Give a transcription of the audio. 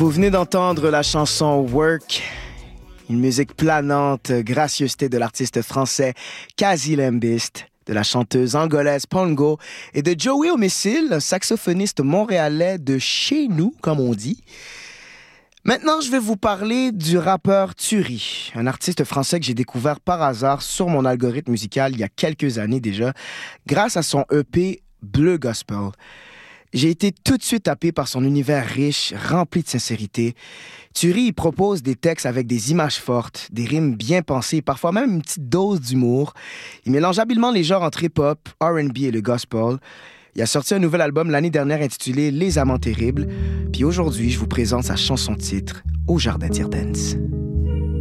Vous venez d'entendre la chanson Work, une musique planante, gracieuseté de l'artiste français Kazi Lembist, de la chanteuse angolaise Pongo et de Joey Homicile, saxophoniste montréalais de chez nous, comme on dit. Maintenant, je vais vous parler du rappeur Turi, un artiste français que j'ai découvert par hasard sur mon algorithme musical il y a quelques années déjà, grâce à son EP Bleu Gospel. J'ai été tout de suite happé par son univers riche, rempli de sincérité. Turi y propose des textes avec des images fortes, des rimes bien pensées, parfois même une petite dose d'humour. Il mélange habilement les genres entre hip-hop, R&B et le gospel. Il a sorti un nouvel album l'année dernière intitulé Les Amants Terribles. Puis aujourd'hui, je vous présente sa chanson-titre, Au Jardin d'Irden's.